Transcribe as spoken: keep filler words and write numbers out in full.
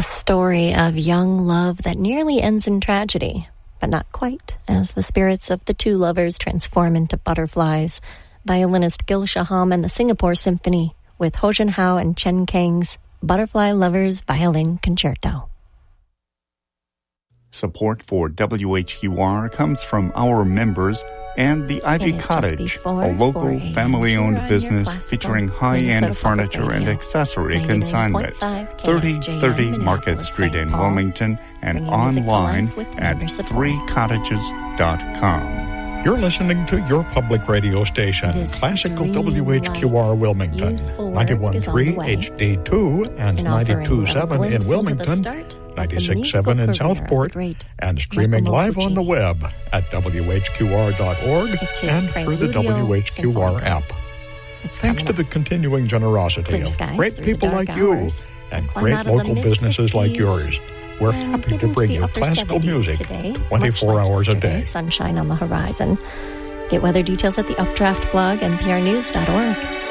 A story of young love that nearly ends in tragedy, but not quite, as the spirits of the two lovers transform into butterflies. Violinist Gil Shaham and the Singapore Symphony with Ho Jun Hao and Chen Kang's Butterfly Lovers Violin Concerto. Support for W H Q R comes from our members and the Ivy Cottage, a local family-owned business featuring high-end furniture and accessory consignment. thirty thirty Market Street in Wilmington and online at three cottages dot com. You're listening to your public radio station, Classical W H Q R Wilmington, ninety-one point three H D two and ninety-two point seven in Wilmington, ninety-six point seven in Southport, and streaming live on the web at W H Q R dot org and through the W H Q R app. Thanks to the continuing generosity of great people like you and great local businesses like yours, we're happy to bring you classical music twenty-four hours a day. Sunshine on the horizon. Get weather details at the Updraft blog, N P R news dot org.